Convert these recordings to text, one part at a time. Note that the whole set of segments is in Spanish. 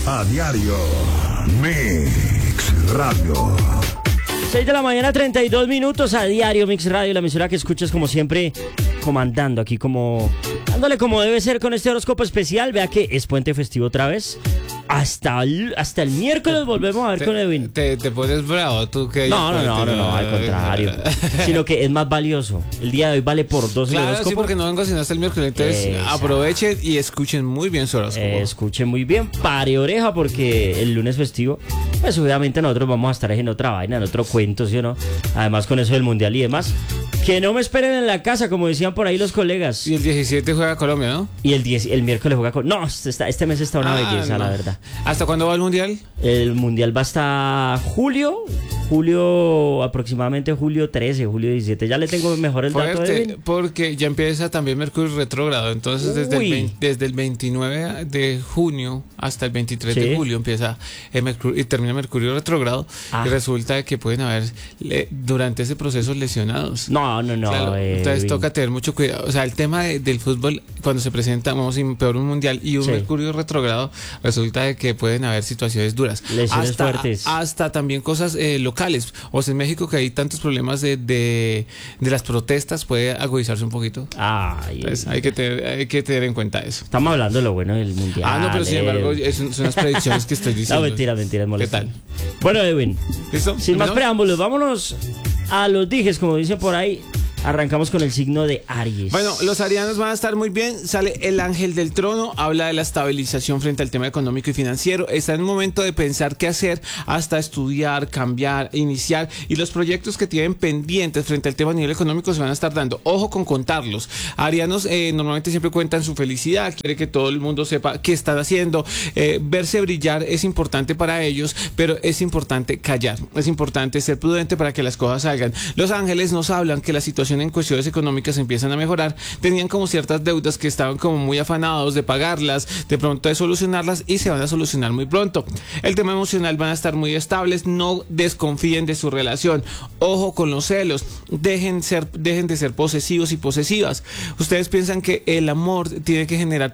A diario. Mix Radio. 6 de la mañana, 32 minutos a diario Mix Radio, la emisora que escuchas como siempre, comandando aquí como, dándole como debe ser con este horóscopo especial. Vea que es puente festivo otra vez. Hasta el miércoles volvemos a ver con Edwin. ¿Te pones bravo tú? Que No, al contrario. Sino que es más valioso. El día de hoy vale por dos el Claro, horóscopo. sí, porque no vengo sino hasta el miércoles. Entonces aprovechen y escuchen muy bien su horóscopo. Escuchen muy bien, pare oreja, porque el lunes festivo, pues obviamente nosotros vamos a estar en otra vaina, en otro cuento, ¿sí o no? Además con eso del mundial y demás. Que no me esperen en la casa, como decían por ahí los colegas. Y el 17 juega Colombia, ¿no? Y el miércoles juega con... No, este mes está una belleza, la verdad. ¿Hasta cuándo va el mundial? El mundial va hasta julio, aproximadamente julio 13, julio 17. Ya le tengo mejor el dato de porque ya empieza también Mercurio retrógrado. Entonces desde el 29 de junio hasta el 23 de julio empieza Mercurio, y termina Mercurio retrógrado. Y resulta que pueden haber durante ese proceso lesionados. No. Claro, entonces toca tener mucho cuidado. O sea, el tema del fútbol, cuando se presenta, peor un mundial y un Mercurio retrógrado, resulta de que pueden haber situaciones duras. Lesiones fuertes. Hasta también cosas locales. O sea, en México que hay tantos problemas de las protestas, puede agudizarse un poquito. Entonces hay que tener en cuenta eso. Estamos hablando de lo bueno del mundial. No, pero sin embargo, son las predicciones que estoy diciendo. No, mentira, es molesto. ¿Qué tal? Bueno, Edwin. ¿Listo? Sin más preámbulos, vámonos a los dijes, como dicen por ahí. Arrancamos con el signo de Aries. Bueno, los arianos van a estar muy bien. Sale el ángel del trono, habla de la estabilización frente al tema económico y financiero. Está en un momento de pensar qué hacer, hasta estudiar, cambiar, iniciar. Y los proyectos que tienen pendientes frente al tema a nivel económico se van a estar dando. Ojo con contarlos. Arianos normalmente siempre cuentan su felicidad, quiere que todo el mundo sepa qué están haciendo. Verse brillar es importante para ellos, pero es importante callar. Es importante ser prudente para que las cosas salgan. Los ángeles nos hablan que la situación en cuestiones económicas empiezan a mejorar. Tenían como ciertas deudas que estaban como muy afanados de pagarlas, de pronto de solucionarlas, y se van a solucionar muy pronto. El tema emocional van a estar muy estables. No desconfíen de su relación. Ojo con los celos. Dejen de ser posesivos y posesivas. Ustedes piensan que el amor tiene que generar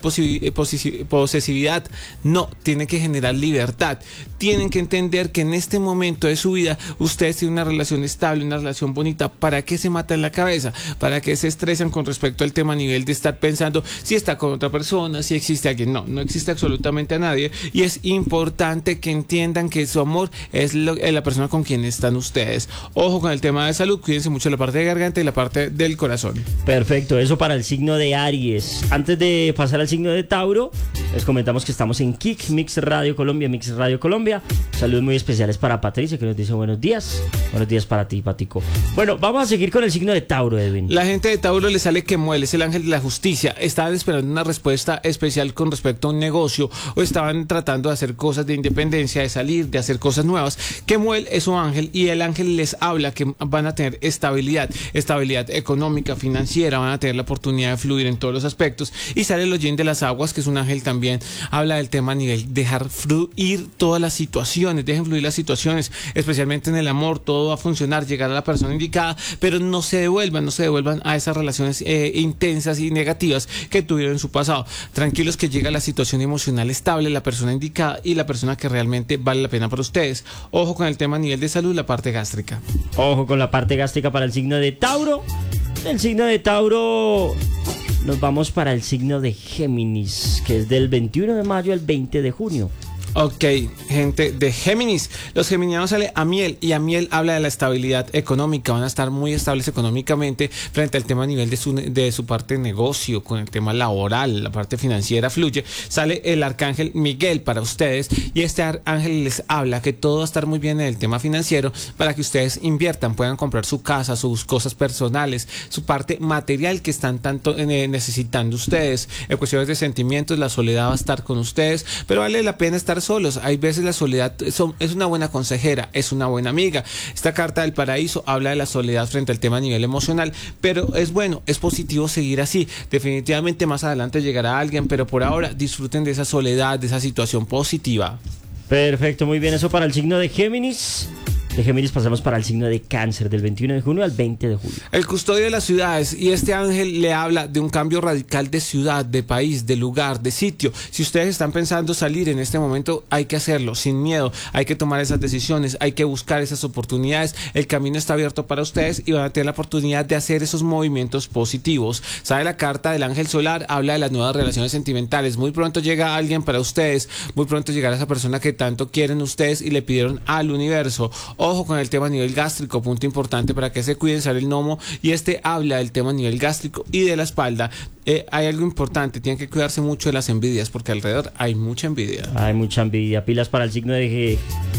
posesividad. No, tiene que generar libertad. Tienen que entender que en este momento de su vida ustedes tienen una relación estable, una relación bonita. ¿Para qué se matan la cabeza? ¿Para qué se estresan con respecto al tema a nivel de estar pensando si está con otra persona, si existe alguien? No existe absolutamente a nadie, y es importante que entiendan que su amor es la persona con quien están ustedes. Ojo con el tema de salud, cuídense mucho la parte de garganta y la parte del corazón. Perfecto, eso para el signo de Aries. Antes de pasar al signo de Tauro, les comentamos que estamos en Kik, Mix Radio Colombia. Saludos muy especiales para Patricia, que nos dice buenos días para ti, Patico. Bueno, vamos a seguir con el signo de Tauro, Edwin. La gente de Tauro le sale Kemuel, es el ángel de la justicia. Estaban esperando una respuesta especial con respecto a un negocio, o estaban tratando de hacer cosas de independencia, de salir, de hacer cosas nuevas. Kemuel es un ángel, y el ángel les habla que van a tener estabilidad económica, financiera, van a tener la oportunidad de fluir en todos los aspectos. Y sale el Ollín de las aguas, que es un ángel también, habla del tema a nivel dejar fluir todas las situaciones, dejen fluir las situaciones, especialmente en el amor. Todo va a funcionar, llegar a la persona indicada, pero no se devuelvan a esas relaciones intensas y negativas que tuvieron en su pasado. Tranquilos, que llega la situación emocional estable, la persona indicada y la persona que realmente vale la pena para ustedes. Ojo con el tema a nivel de salud, la parte gástrica. Ojo con la parte gástrica para el signo de Tauro. Del signo de Tauro nos vamos para el signo de Géminis, que es del 21 de mayo al 20 de junio. Ok, gente de Géminis. Los geminianos sale Amiel, y Amiel habla de la estabilidad económica. Van a estar muy estables económicamente frente al tema a nivel de su parte de negocio, con el tema laboral, la parte financiera fluye. Sale el arcángel Miguel para ustedes, y este ángel les habla que todo va a estar muy bien en el tema financiero para que ustedes inviertan, puedan comprar su casa, sus cosas personales, su parte material que están tanto necesitando ustedes. En cuestiones de sentimientos, la soledad va a estar con ustedes, pero vale la pena estar solos. Hay veces la soledad es una buena consejera, es una buena amiga. Esta carta del paraíso habla de la soledad frente al tema a nivel emocional, pero es bueno, es positivo seguir así. Definitivamente más adelante llegará alguien, pero por ahora disfruten de esa soledad, de esa situación positiva. Perfecto, muy bien, eso para el signo de Géminis. De Géminis pasamos para el signo de Cáncer, del 21 de junio al 20 de julio. El custodio de las ciudades, y este ángel le habla de un cambio radical de ciudad, de país, de lugar, de sitio. Si ustedes están pensando salir en este momento, hay que hacerlo sin miedo, hay que tomar esas decisiones, hay que buscar esas oportunidades. El camino está abierto para ustedes y van a tener la oportunidad de hacer esos movimientos positivos. ¿Sabe? La carta del ángel solar habla de las nuevas relaciones sentimentales. Muy pronto llega alguien para ustedes, muy pronto llegará esa persona que tanto quieren ustedes y le pidieron al universo. Ojo con el tema a nivel gástrico, punto importante para que se cuiden, sale el gnomo y este habla del tema a nivel gástrico y de la espalda. Hay algo importante, tienen que cuidarse mucho de las envidias porque alrededor hay mucha envidia. Hay mucha envidia, pilas para el signo de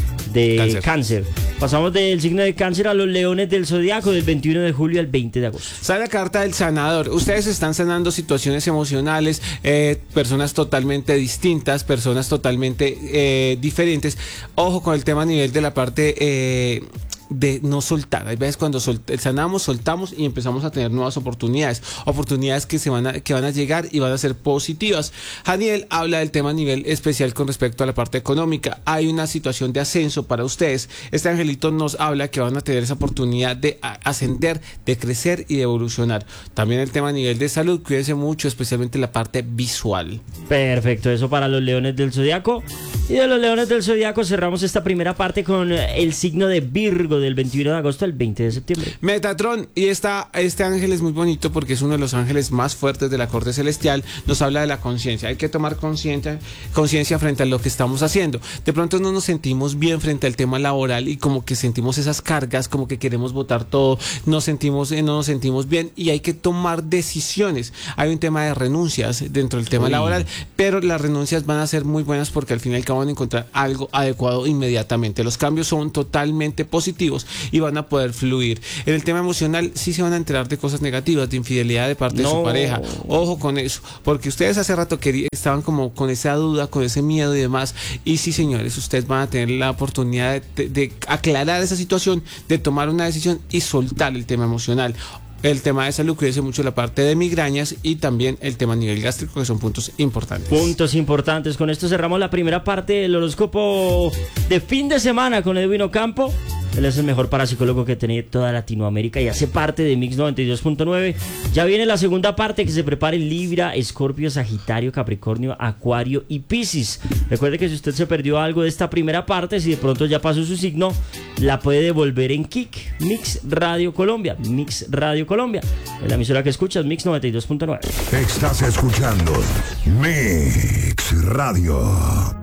cáncer. Pasamos del signo de Cáncer a los leones del zodiaco, del 21 de julio al 20 de agosto. Sale la carta del sanador. Ustedes están sanando situaciones emocionales, personas totalmente distintas, personas totalmente diferentes. Ojo con el tema a nivel de la parte de no soltar. Hay veces cuando sanamos, soltamos y empezamos a tener nuevas oportunidades que van a llegar y van a ser positivas. Janiel habla del tema a nivel especial con respecto a la parte económica. Hay una situación de ascenso para ustedes. Este angelito nos habla que van a tener esa oportunidad de ascender, de crecer y de evolucionar. También el tema a nivel de salud, cuídense mucho, especialmente la parte visual. Perfecto, eso para los leones del zodiaco. Y de los leones del zodiaco cerramos esta primera parte con el signo de Virgo, del 21 de agosto al 20 de septiembre. Metatron, y este ángel es muy bonito porque es uno de los ángeles más fuertes de la corte celestial. Nos habla de la conciencia. Hay que tomar conciencia frente a lo que estamos haciendo. De pronto no nos sentimos bien frente al tema laboral y como que sentimos esas cargas, como que queremos botar todo, no nos sentimos bien y hay que tomar decisiones. Hay un tema de renuncias dentro del tema laboral, pero las renuncias van a ser muy buenas porque al final y al cabo van a encontrar algo adecuado inmediatamente. Los cambios son totalmente positivos y van a poder fluir. En el tema emocional sí se van a enterar de cosas negativas, de infidelidad de parte de su pareja. Ojo con eso, porque ustedes hace rato estaban como con esa duda, con ese miedo y demás. Y sí, señores, ustedes van a tener la oportunidad de aclarar esa situación, de tomar una decisión y soltar el tema emocional. El tema de salud, cuídense mucho la parte de migrañas y también el tema a nivel gástrico, que son puntos importantes. Puntos importantes. Con esto cerramos la primera parte del horóscopo de fin de semana con Edwin Ocampo. Él es el mejor parapsicólogo que tiene toda Latinoamérica y hace parte de Mix 92.9. Ya viene la segunda parte, que se prepare Libra, Escorpio, Sagitario, Capricornio, Acuario y Piscis. Recuerde que si usted se perdió algo de esta primera parte, si de pronto ya pasó su signo, la puede devolver en Kik, Mix Radio Colombia. Mix Radio Colombia, en la emisora que escuchas, Mix 92.9. Estás escuchando Mix Radio.